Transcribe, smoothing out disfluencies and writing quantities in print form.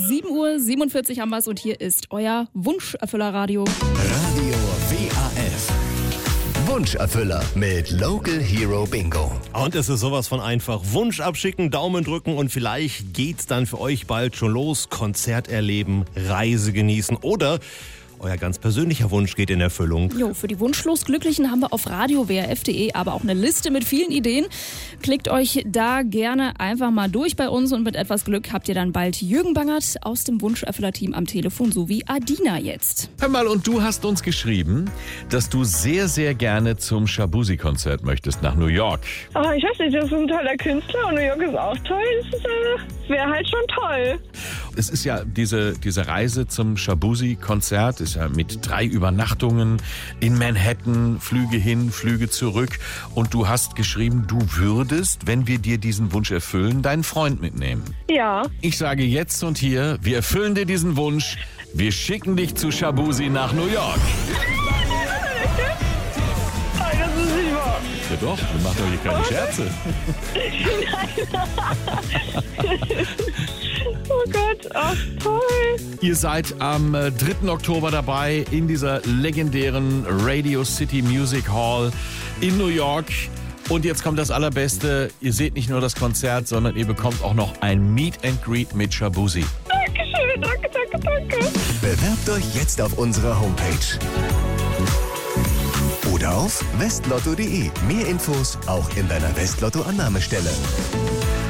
7:47 haben wir es und hier ist euer Wunscherfüller-Radio. Radio WAF. Wunscherfüller mit Local Hero Bingo. Und es ist sowas von einfach. Wunsch abschicken, Daumen drücken und vielleicht geht's dann für euch bald schon los. Konzert erleben, Reise genießen oder euer ganz persönlicher Wunsch geht in Erfüllung. Jo, für die wunschlos Glücklichen haben wir auf radiowrf.de aber auch eine Liste mit vielen Ideen. Klickt euch da gerne einfach mal durch bei uns und mit etwas Glück habt ihr dann bald Jürgen Bangert aus dem Wunscherfüller-Team am Telefon sowie Adina jetzt. Hör mal, und du hast uns geschrieben, dass du sehr, sehr gerne zum Shaboozey-Konzert möchtest nach New York. Aber ich weiß nicht, das ist ein toller Künstler und New York ist auch toll. Das wäre halt schon toll. Es ist ja diese Reise zum Shaboozey-Konzert, ist ja mit 3 Übernachtungen in Manhattan, Flüge hin, Flüge zurück. Und du hast geschrieben, du würdest, wenn wir dir diesen Wunsch erfüllen, deinen Freund mitnehmen. Ja. Ich sage jetzt und hier, wir erfüllen dir diesen Wunsch. Wir schicken dich zu Shaboozey nach New York. Nein, das ist nicht wahr. Ja doch, wir machen doch hier keine Scherze. Oh Gott, ach toll. Ihr seid am 3. Oktober dabei in dieser legendären Radio City Music Hall in New York. Und jetzt kommt das Allerbeste. Ihr seht nicht nur das Konzert, sondern ihr bekommt auch noch ein Meet and Greet mit Shaboozey. Dankeschön, danke. Bewerbt euch jetzt auf unserer Homepage. Oder auf westlotto.de. Mehr Infos auch in deiner Westlotto-Annahmestelle.